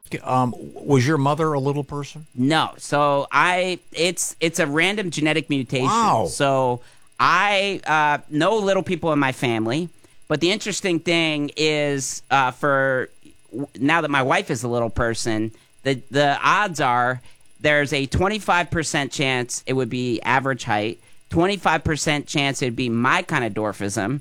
Was your mother a little person? No. So it's a random genetic mutation. Wow. So I know little people in my family, but the interesting thing is for now that my wife is a little person, the odds are there's a 25% chance it would be average height, 25% chance it'd be my kind of dwarfism,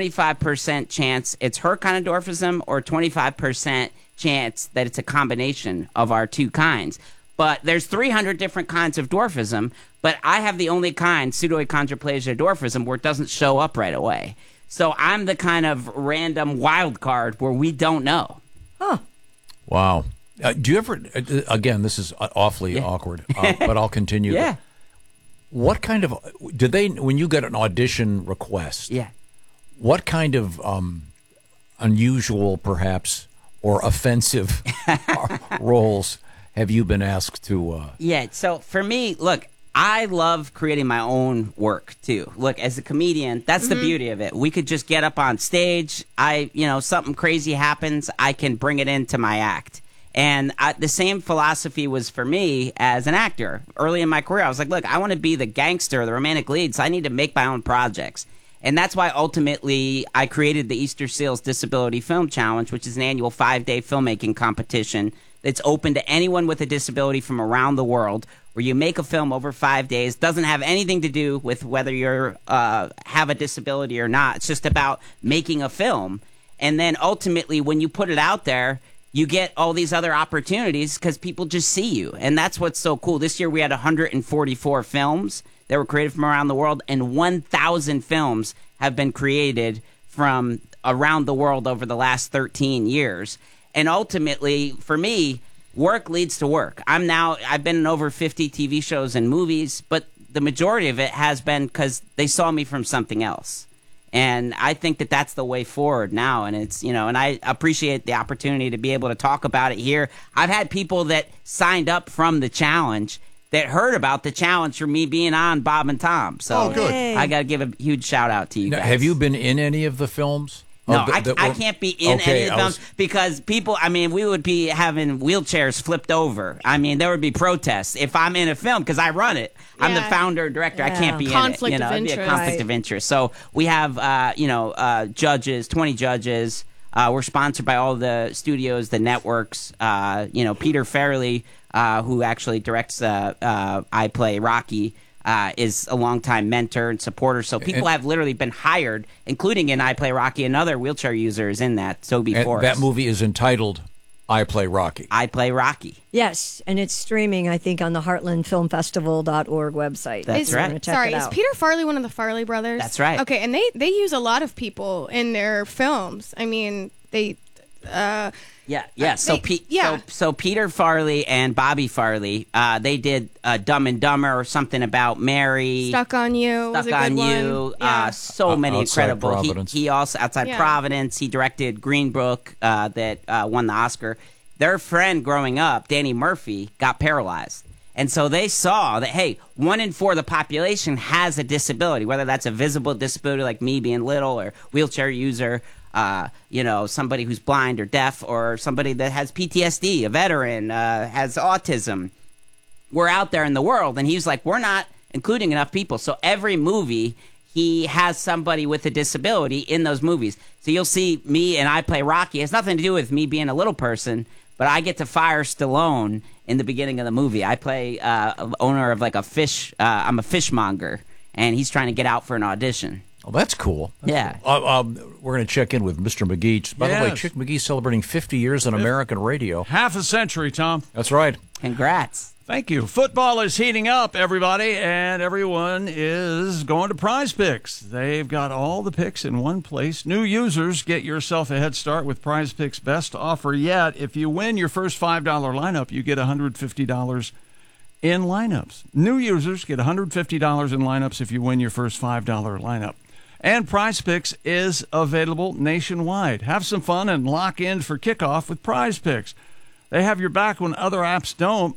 25% chance it's her kind of dwarfism, or 25% chance that it's a combination of our two kinds. But there's 300 different kinds of dwarfism, but I have the only kind, pseudoachondroplasia dwarfism, where it doesn't show up right away. So I'm the kind of random wild card where we don't know. Huh. Wow. Do you ever, again, this is awfully awkward, but I'll continue. Yeah. What kind of, did they, when you get an audition request, Yeah. what kind of unusual, perhaps, or offensive roles have you been asked to? Yeah, so for me, look, I love creating my own work too. Look, as a comedian, that's the beauty of it. We could just get up on stage. Something crazy happens, I can bring it into my act. And the same philosophy was for me as an actor. Early in my career, I was like, look, I want to be the gangster, the romantic lead, so I need to make my own projects. And that's why ultimately I created the Easter Seals Disability Film Challenge, which is an annual 5-day filmmaking competition that's open to anyone with a disability from around the world, where you make a film over 5 days. Doesn't have anything to do with whether you have a disability or not. It's just about making a film. And then ultimately, when you put it out there, you get all these other opportunities because people just see you. And that's what's so cool. This year we had 144 films that were created from around the world, and 1,000 films have been created from around the world over the last 13 years. And ultimately, for me, work leads to work. I've been in over 50 TV shows and movies, but the majority of it has been because they saw me from something else. And I think that that's the way forward now. And it's, and I appreciate the opportunity to be able to talk about it here. I've had people that signed up from the challenge that heard about the challenge from me being on Bob and Tom. So good. I got to give a huge shout out to you guys. Have you been in any of the films? No, I can't be in any of the films because people, we would be having wheelchairs flipped over. There would be protests if I'm in a film because I run it. I'm the founder and director. I can't be Conflict in it. of It'd be a interest. conflict of interest. So we have, judges, 20 judges. We're sponsored by all the studios, the networks. Peter Farrelly, who actually directs I Play Rocky, is a longtime mentor and supporter. So people have literally been hired, including in I Play Rocky, another wheelchair user is in that, Toby Forrest. That movie is entitled I Play Rocky. I Play Rocky. Yes, and it's streaming, I think, on the heartlandfilmfestival.org website. That's right. Sorry, is Peter Farley one of the Farley brothers? That's right. Okay, and they use a lot of people in their films. They... Yeah. So Peter Farley and Bobby Farley, they did Dumb and Dumber, or something about Mary. Stuck on You. Stuck on You. So many Outside incredible. Providence. He also outside Providence. He directed Green Book that won the Oscar. Their friend growing up, Danny Murphy, got paralyzed. And so they saw that, hey, 1 in 4 of the population has a disability, whether that's a visible disability like me being little, or wheelchair user, somebody who's blind or deaf, or somebody that has PTSD, a veteran, has autism. We're out there in the world, and he's like, we're not including enough people. So every movie, he has somebody with a disability in those movies. So you'll see me and I Play Rocky. It has nothing to do with me being a little person, but I get to fire Stallone in the beginning of the movie. I play owner of like a fish. I'm a fishmonger, and he's trying to get out for an audition. Oh, that's cool. Yeah. We're going to check in with Mr. McGee. By the way, Chick McGee celebrating 50 years on American radio. Half a century, Tom. That's right. Congrats. Thank you. Football is heating up, everybody, and everyone is going to Prize Picks. They've got all the picks in one place. New users, get yourself a head start with Prize Picks' best offer yet. If you win your first $5 lineup, you get $150 in lineups. New users get $150 in lineups if you win your first $5 lineup. And Prize Picks is available nationwide. Have some fun and lock in for kickoff with Prize Picks. They have your back when other apps don't.